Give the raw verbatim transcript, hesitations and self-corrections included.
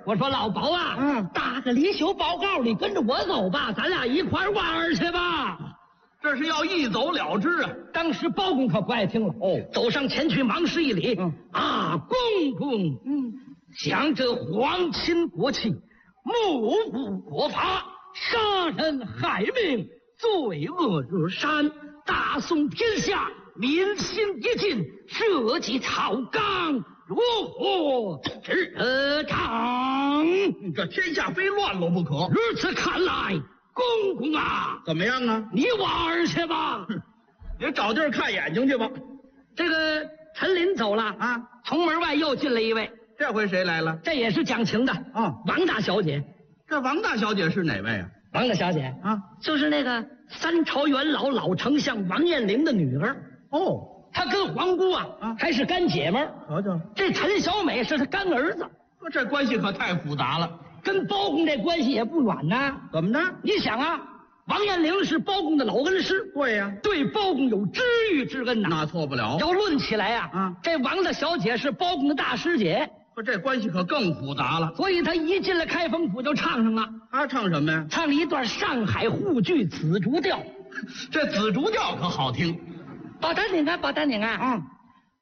我说老包啊， 嗯， 打个离休报告，你跟着我走吧，咱俩一块玩儿去吧。 这是要一走了之啊！ 当时包公可不爱听了， 哦， 走上前去忙施一礼， 嗯啊，公公， 嗯， 想这皇亲国戚，目无国法，杀人害命，罪恶如山，大宋天下，民心一尽，社稷草纲，如何是常？ 这天下非乱了不可。 如此看来，公公啊， 怎么样啊？ 你玩儿去吧。 你找地儿看眼睛去吧。 这个陈琳走了啊， 从门外又进来一位， 这回谁来了？ 这也是讲情的啊， 王大小姐。 这王大小姐是哪位啊？ 王大小姐啊， 就是那个三朝元老老丞相王彦龄的女儿。 哦， 她跟皇姑啊， 啊还是干姐们儿。 瞧瞧， 这陈小美是她干儿子， 这关系可太复杂了。 跟包公这关系也不远呐。 怎么着？ 你想啊，王彦龄是包公的老恩师， 对呀、 对包公有知遇之恩呐。 那错不了。 要论起来呀、啊， 啊， 这王大小姐是包公的大师姐。 可这关系可更复杂了。 所以他一进来开封府就唱上了， 他唱什么呀？ 唱了一段上海沪剧《紫竹调》。 这紫竹调可好听。 宝丹顶啊，宝丹顶啊！ 啊，